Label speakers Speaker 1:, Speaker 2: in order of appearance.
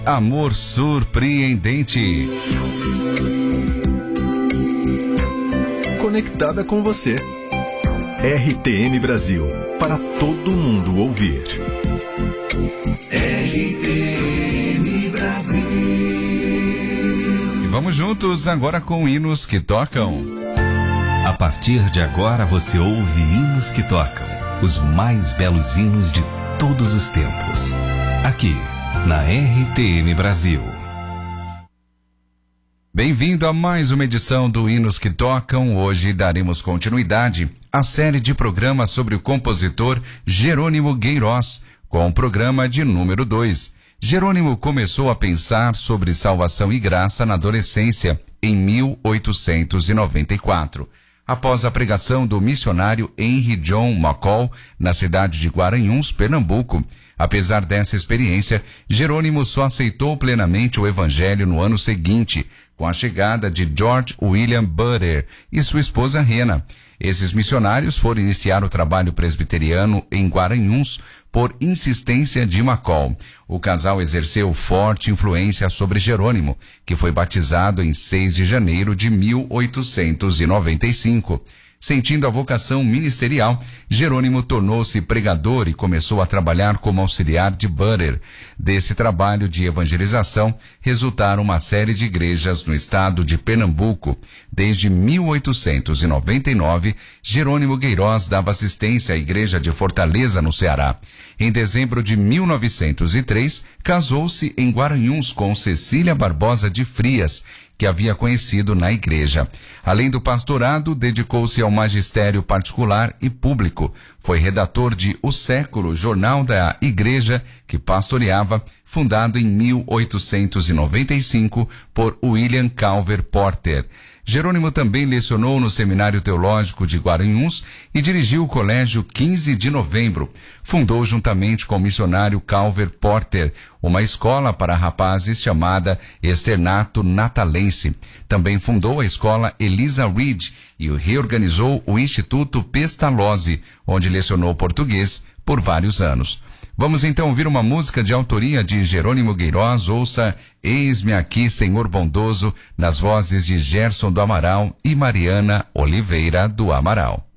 Speaker 1: Amor surpreendente.
Speaker 2: Conectada com você. RTM Brasil, para todo mundo ouvir.
Speaker 3: RTM Brasil.
Speaker 1: E vamos juntos agora com hinos que tocam.
Speaker 4: A partir de agora você ouve hinos que tocam, os mais belos hinos de todos os tempos. Aqui, na RTM Brasil.
Speaker 1: Bem-vindo a mais uma edição do Hinos que Tocam. Hoje daremos continuidade à série de programas sobre o compositor Jerônimo Gueirós, com o programa de número 2. Jerônimo começou a pensar sobre salvação e graça na adolescência, em 1894. Após a pregação do missionário Henry John McCall, na cidade de Guaranhuns, Pernambuco. Apesar dessa experiência, Jerônimo só aceitou plenamente o evangelho no ano seguinte, com a chegada de George William Butter e sua esposa Rena. Esses missionários foram iniciar o trabalho presbiteriano em Guaranhuns por insistência de McCall. O casal exerceu forte influência sobre Jerônimo, que foi batizado em 6 de janeiro de 1895. Sentindo a vocação ministerial, Jerônimo tornou-se pregador e começou a trabalhar como auxiliar de Butter. Desse trabalho de evangelização, resultaram uma série de igrejas no estado de Pernambuco. Desde 1899, Jerônimo Gueirós dava assistência à igreja de Fortaleza, no Ceará. Em dezembro de 1903, casou-se em Guaranhuns com Cecília Barbosa de Frias, que havia conhecido na igreja. Além do pastorado, dedicou-se ao magistério particular e público. Foi redator de O Século, jornal da igreja que pastoreava, fundado em 1895 por William Calver Porter. Jerônimo também lecionou no Seminário Teológico de Guaranhuns e dirigiu o Colégio 15 de Novembro. Fundou, juntamente com o missionário Calver Porter, uma escola para rapazes chamada Externato Natalense. Também fundou a escola Elisa Reed e reorganizou o Instituto Pestalozzi, onde lecionou português por vários anos. Vamos então ouvir uma música de autoria de Jerônimo Gueirós. Ouça Eis-me Aqui, Senhor Bondoso, nas vozes de Gerson do Amaral e Mariana Oliveira do Amaral.